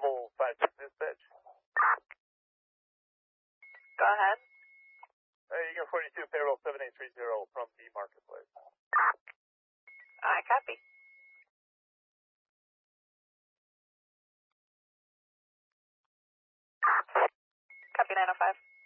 level 56 dispatch. Go ahead. You got 42 payroll 7830 from the marketplace. I copy. Copy 905.